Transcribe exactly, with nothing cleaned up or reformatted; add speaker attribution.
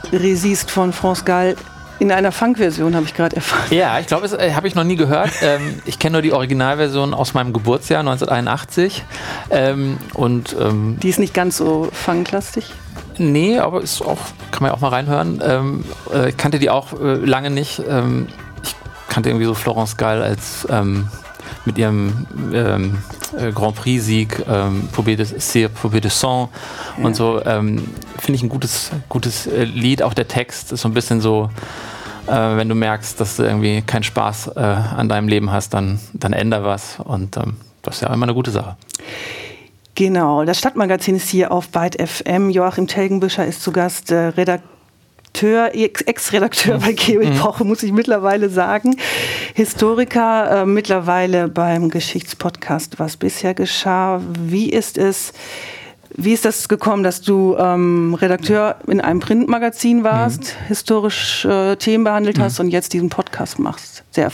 Speaker 1: Resist von France Gall in einer Funk-Version, habe ich gerade erfahren.
Speaker 2: Ja, ich glaube, das äh, habe ich noch nie gehört. ähm, ich kenne nur die Originalversion aus meinem Geburtsjahr neunzehnhunderteinundachtzig. Ähm, und, ähm,
Speaker 1: die ist nicht ganz so funklastig?
Speaker 2: Nee, aber ist auch, kann man ja auch mal reinhören. Ähm, äh, ich kannte die auch äh, lange nicht. Ähm, ich kannte irgendwie so Florence Gall als ähm, mit ihrem ähm, äh, Grand Prix-Sieg, ähm, Poupée de Cire, Poupée de Sang ja. und so. Ähm, Finde ich ein gutes, gutes äh, Lied. Auch der Text ist so ein bisschen so, äh, wenn du merkst, dass du irgendwie keinen Spaß äh, an deinem Leben hast, dann, dann änder was. Und ähm, das ist ja immer eine gute Sache.
Speaker 1: Genau, das Stadtmagazin ist hier auf Byte F M. Joachim Telgenbüscher ist zu Gast, äh, Redakteur, Ex-Redakteur bei Geo Epoche, muss ich mittlerweile sagen. Historiker, äh, mittlerweile beim Geschichtspodcast Was bisher geschah. Wie ist es, wie ist das gekommen, dass du ähm, Redakteur in einem Printmagazin warst, mhm. historisch äh, Themen behandelt hast mhm. und jetzt diesen Podcast machst? Sehr